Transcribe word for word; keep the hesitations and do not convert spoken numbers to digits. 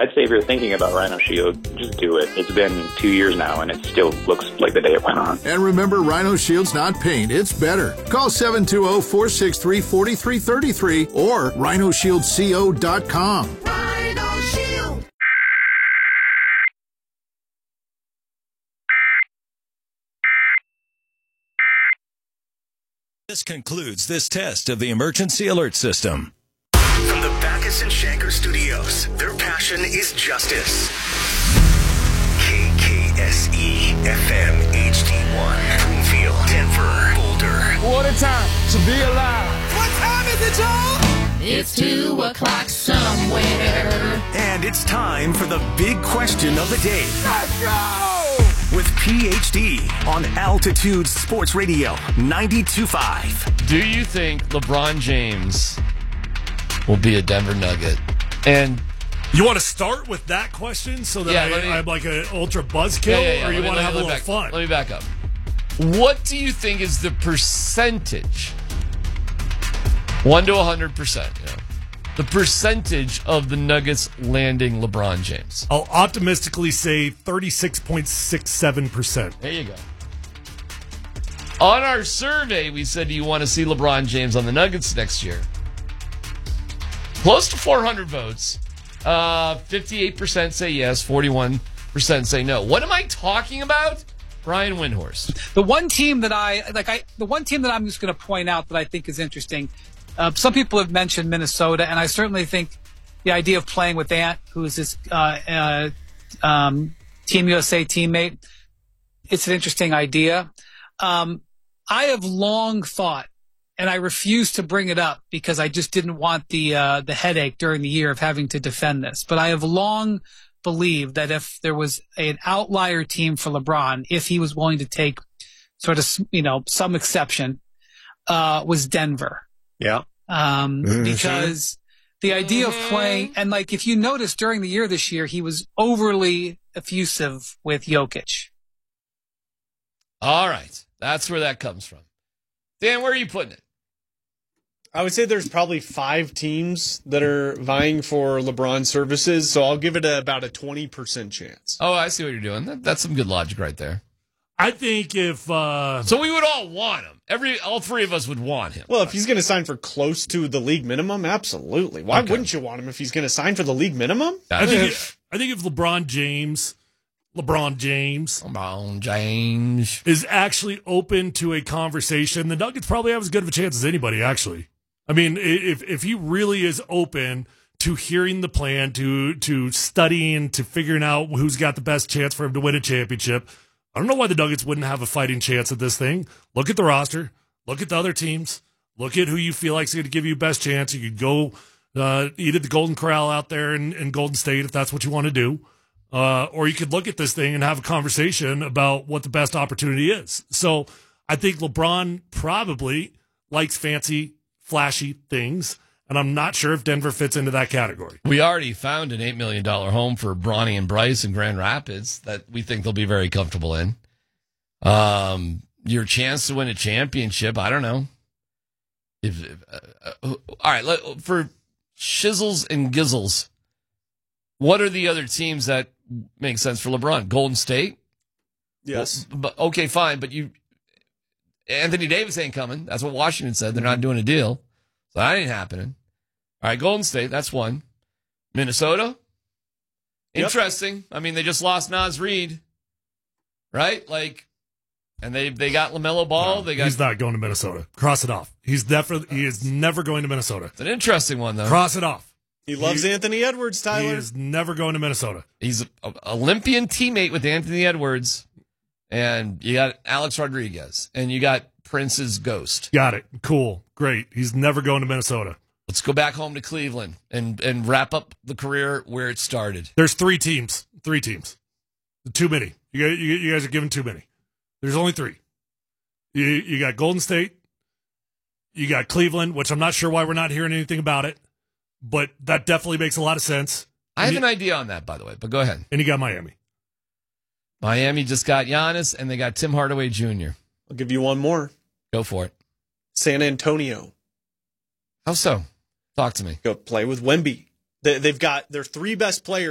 I'd say if you're thinking about Rhino Shield, just do it. It's been two years now, and it still looks like the day it went on. And remember, Rhino Shield's not paint, it's better. Call seven two zero, four six three, four three three three or rhino shield co dot com. Rhino Shield. This concludes this test of the emergency alert system. From the Backus and Shanker studios, their passion is justice. K K S E F M H D one, Broomfield, Denver, Boulder. What a time to be alive. What time is it, y'all? It's two o'clock somewhere. And it's time for the big question of the day. Let's go! With P H D on Altitude Sports Radio ninety-two point five. Do you think LeBron James will be a Denver Nugget? And you want to start with that question so that yeah, I, me, I'm like an ultra buzzkill, yeah, yeah, yeah. or you me, want to have a little back, fun? Let me back up. What do you think is the percentage, one to one hundred percent, you know, the percentage of the Nuggets landing LeBron James? I'll optimistically say thirty-six point six seven percent. There you go. On our survey, we said, do you want to see LeBron James on the Nuggets next year? Close to four hundred votes. Uh, fifty-eight percent say yes, forty-one percent say no. What am I talking about? Brian Windhorst. The one team that I like, I the one team that I'm just going to point out that I think is interesting. Uh, some people have mentioned Minnesota, and I certainly think the idea of playing with Ant, who is his uh, uh, um, Team U S A teammate, it's an interesting idea. Um, I have long thought, and I refuse to bring it up because I just didn't want the uh, the headache during the year of having to defend this. But I have long believed that if there was an outlier team for LeBron, if he was willing to take sort of, you know, some exception, uh, was Denver. Yeah. Um, mm-hmm. Because the idea of playing, and like if you notice during the year this year, he was overly effusive with Jokic. All right. That's where that comes from. Dan, where are you putting it? I would say there's probably five teams that are vying for LeBron's services, so I'll give it a, about a twenty percent chance. Oh, I see what you're doing. That, that's some good logic right there. I think if... Uh... So we would all want him. Every All three of us would want him. Well, if he's going to sign for close to the league minimum, absolutely. Why okay. wouldn't you want him if he's going to sign for the league minimum? I think, if, I think if LeBron James... LeBron James. LeBron James. Is actually open to a conversation, the Nuggets probably have as good of a chance as anybody, actually. I mean, if if he really is open to hearing the plan, to to studying, to figuring out who's got the best chance for him to win a championship, I don't know why the Nuggets wouldn't have a fighting chance at this thing. Look at the roster. Look at the other teams. Look at who you feel like is going to give you best chance. You could go uh, eat at the Golden Corral out there in, in Golden State if that's what you want to do. Uh, or you could look at this thing and have a conversation about what the best opportunity is. So I think LeBron probably likes fancy, flashy things, and I'm not sure if Denver fits into that category. We already found an eight million dollars home for Bronny and Bryce in Grand Rapids that we think they'll be very comfortable in. Um, your chance to win a championship, I don't know. If, if uh, uh, all right, let, for shizzles and gizzles, what are the other teams that make sense for LeBron? Golden State? Yes. Well, but okay, fine, but you Anthony Davis ain't coming. That's what Washington said. They're not doing a deal. So that ain't happening. All right, Golden State, that's one. Minnesota? Interesting. Yep. I mean, they just lost Naz Reid. Right? Like, and they they got LaMelo Ball. No, they got He's not going to Minnesota. Cross it off. He's definitely he is never going to Minnesota. It's an interesting one, though. Cross it off. He loves he, Anthony Edwards, Tyler. He is never going to Minnesota. He's an Olympian teammate with Anthony Edwards. And you got Alex Rodriguez. And you got Prince's ghost. Got it. Cool. Great. He's never going to Minnesota. Let's go back home to Cleveland and, and wrap up the career where it started. There's three teams. Three teams. Too many. You guys, you, you guys are giving too many. There's only three. You, you got Golden State. You got Cleveland, which I'm not sure why we're not hearing anything about it. But that definitely makes a lot of sense. I have an idea on that, by the way, but go ahead. And you got Miami. Miami just got Giannis, and they got Tim Hardaway Junior I'll give you one more. Go for it. San Antonio. How so? Talk to me. Go play with Wemby. They, they've got their three best players.